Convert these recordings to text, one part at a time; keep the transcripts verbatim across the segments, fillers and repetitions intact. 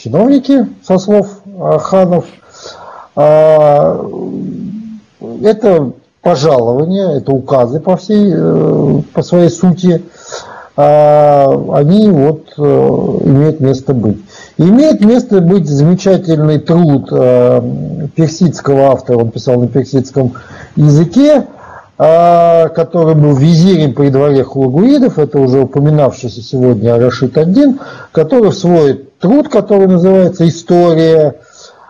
чиновники, со слов ханов. Это пожалования, это указы по всей, по своей сути. Они вот имеют место быть. И имеет место быть замечательный труд персидского автора, он писал на персидском языке, который был визирем при дворе хулагуидов, это уже упоминавшийся сегодня Рашид ад-Дин, который в свой труд, который называется «История»,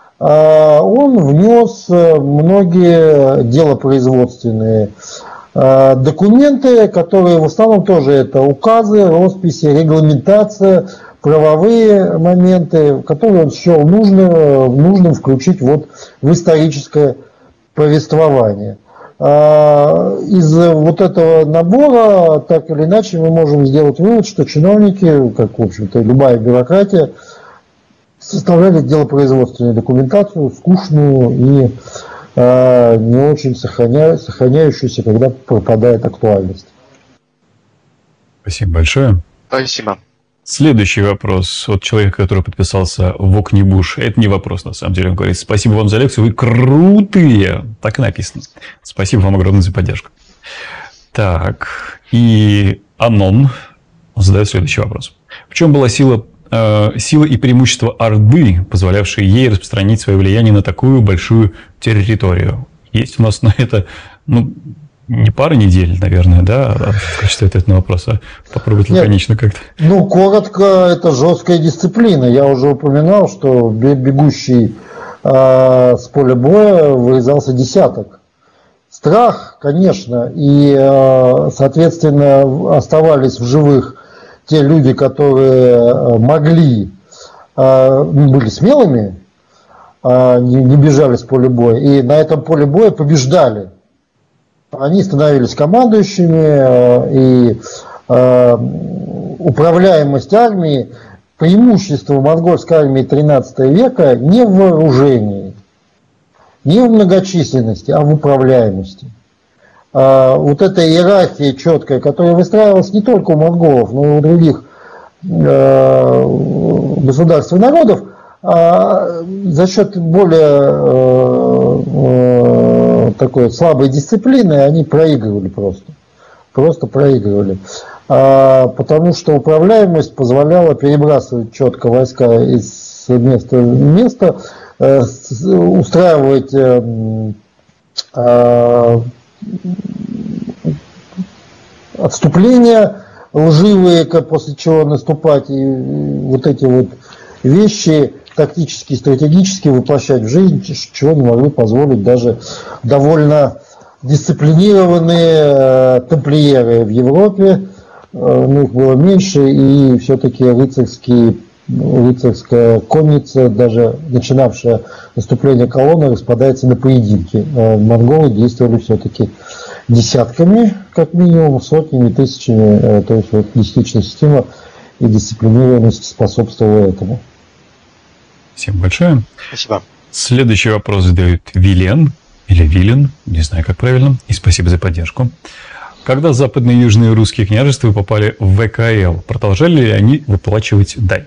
он внес многие делопроизводственные документы, которые в основном тоже это указы, росписи, регламентация, правовые моменты, которые он счел нужным, нужным включить вот в историческое повествование. Из вот этого набора, так или иначе, мы можем сделать вывод, что чиновники, как, в общем-то, любая бюрократия, составляли делопроизводственную документацию, скучную и э, не очень сохраня, сохраняющуюся, когда пропадает актуальность. Спасибо большое. Спасибо. Следующий вопрос от человека, который подписался в Окнибуш. Это не вопрос, на самом деле. Он говорит: спасибо вам за лекцию, вы крутые. Так и написано. Спасибо вам огромное за поддержку. Так, и Анон задает следующий вопрос. В чем была сила, э, сила и преимущество Орды, позволявшие ей распространить свое влияние на такую большую территорию? Есть у нас на это, ну, не пара недель, наверное, да, в качестве ответа на вопрос, а попробовать лаконично как-то. Ну, коротко, это жесткая дисциплина. Я уже упоминал, что бегущий э, с поля боя вырезался десяток. Страх, конечно, и, э, соответственно, оставались в живых те люди, которые могли, э, были смелыми, э, не, не бежали с поля боя, и на этом поле боя побеждали. Они становились командующими, и э, управляемость армии, преимущество монгольской армии тринадцатого века не в вооружении, не в многочисленности, а в управляемости. Э, вот эта иерархия четкая, которая выстраивалась не только у монголов, но и у других э, государств и народов, э, за счет более э, э, такой слабой дисциплины они проигрывали просто. Просто проигрывали. А, потому что управляемость позволяла перебрасывать четко войска из места в место, э, устраивать э, э, отступления лживые, после чего наступать, и вот эти вот вещи тактически, стратегически воплощать в жизнь, чего не могли позволить даже довольно дисциплинированные э, тамплиеры в Европе. Э, ну, их было меньше, и все-таки рыцарские, рыцарская конница, даже начинавшая наступление колонны, распадается на поединки. Э, монголы действовали все-таки десятками, как минимум, сотнями, тысячами. Э, то есть вот десятичная система и дисциплинированность способствовала этому. Спасибо большое. Спасибо. Следующий вопрос задает Вилен, или Вилен, не знаю, как правильно, и спасибо за поддержку. Когда западные и южные русские княжества попали в вэ ка эл, продолжали ли они выплачивать дань?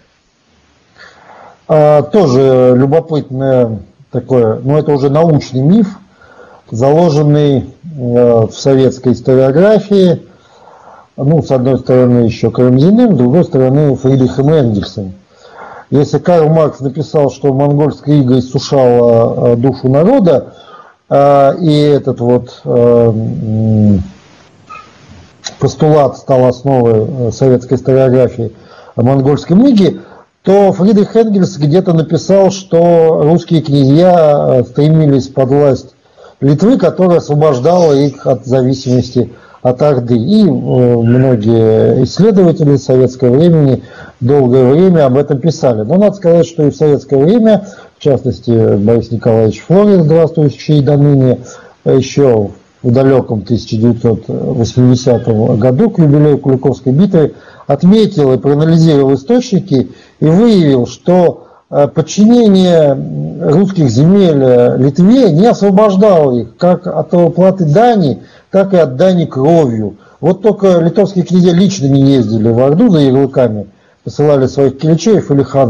А, тоже любопытное такое, но это уже научный миф, заложенный э, в советской историографии, ну, с одной стороны еще Карамзиным, с другой стороны Фридрихом Энгельсом. Если Карл Маркс написал, что монгольская ига иссушала душу народа, и этот вот постулат стал основой советской историографии о монгольском иге, то Фридрих Энгельс где-то написал, что русские князья стремились под власть Литвы, которая освобождала их от зависимости от Орды. И многие исследователи советского времени долгое время об этом писали. Но надо сказать, что и в советское время, в частности, Борис Николаевич Флорин, здравствующий до ныне, еще в далеком тысяча девятьсот восьмидесятом году к юбилею Куликовской битвы отметил и проанализировал источники и выявил, что подчинение русских земель Литве не освобождало их как от уплаты дани, так и от дани кровью. Вот только литовские князья лично не ездили в Орду за ярлыками, посылали своих киличеев или ханов.